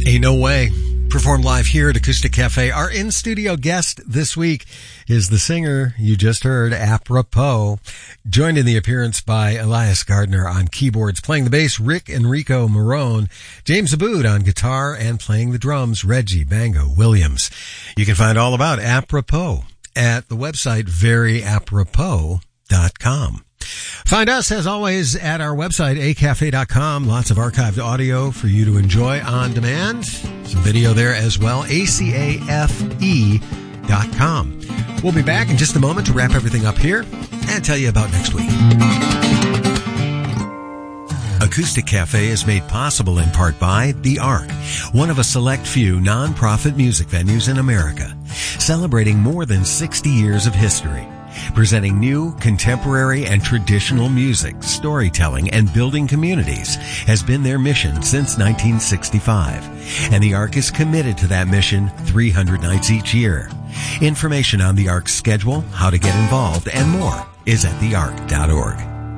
Ain't No Way. Performed live here at Acoustic Cafe. Our in-studio guest this week is the singer you just heard, Apropos, joined in the appearance by Elias Gardner on keyboards, playing the bass, Rick Enrico Marone, James Aboud on guitar, and playing the drums, Reggie Bango Williams. You can find all about Apropos at the website veryapropos.com. Find us, as always, at our website, acafe.com. Lots of archived audio for you to enjoy on demand. Some video there as well, acafe.com. We'll be back in just a moment to wrap everything up here and tell you about next week. Acoustic Cafe is made possible in part by The Ark, one of a select few non-profit music venues in America, celebrating more than 60 years of history. Presenting new, contemporary, and traditional music, storytelling, and building communities has been their mission since 1965. And the Ark is committed to that mission 300 nights each year. Information on the Ark's schedule, how to get involved, and more is at theark.org.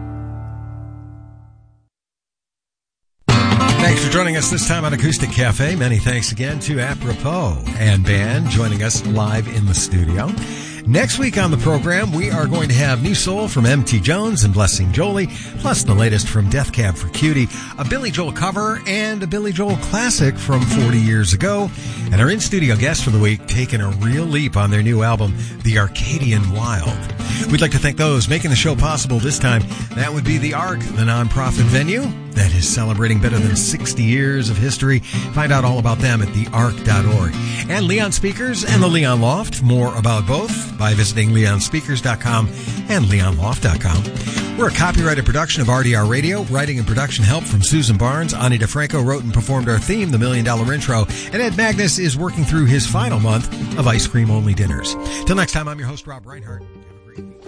Thanks for joining us this time on Acoustic Cafe. Many thanks again to Apropos and band joining us live in the studio. Next week on the program, we are going to have new soul from M.T. Jones and Blessing Jolie, plus the latest from Death Cab for Cutie, a Billy Joel cover, and a Billy Joel classic from 40 years ago. And our in-studio guest for the week taking a real leap on their new album, The Arcadian Wild. We'd like to thank those making the show possible this time. That would be The Ark, the nonprofit venue that is celebrating better than 60 years of history. Find out all about them at theark.org. And Leon Speakers and the Leon Loft. More about both by visiting leonspeakers.com and leonloft.com. We're a copyrighted production of RDR Radio. Writing and production help from Susan Barnes. Ani DeFranco wrote and performed our theme, The $1 Million Intro. And Ed Magnus is working through his final month of ice cream-only dinners. Till next time, I'm your host, Rob Reinhardt. Have a great week.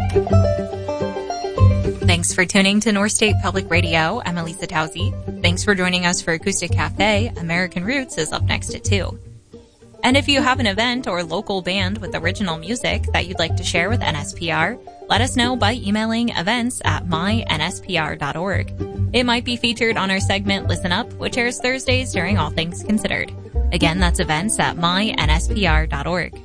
Thanks for tuning to North State Public Radio. I'm Elisa Tausi. Thanks for joining us for Acoustic Cafe. American Roots is up next at 2. And if you have an event or local band with original music that you'd like to share with NSPR, let us know by emailing events@mynspr.org. It might be featured on our segment Listen Up, which airs Thursdays during All Things Considered. Again, that's events@mynspr.org.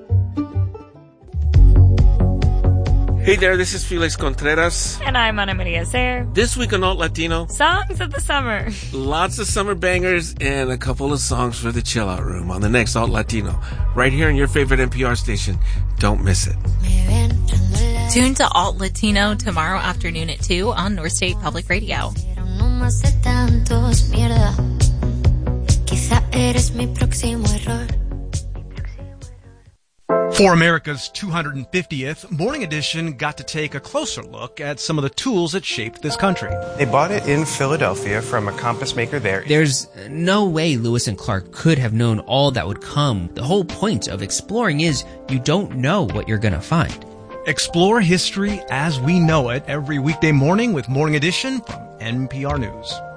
Hey there, this is Felix Contreras. And I'm Ana Maria Ser. This week on Alt Latino, Songs of the Summer. Lots of summer bangers and a couple of songs for the chill out room on the next Alt Latino. Right here on your favorite NPR station. Don't miss it. Tune to Alt Latino tomorrow afternoon at 2 on North State Public Radio. For America's 250th, Morning Edition got to take a closer look at some of the tools that shaped this country. They bought it in Philadelphia from a compass maker there. There's no way Lewis and Clark could have known all that would come. The whole point of exploring is you don't know what you're going to find. Explore history as we know it every weekday morning with Morning Edition from NPR News.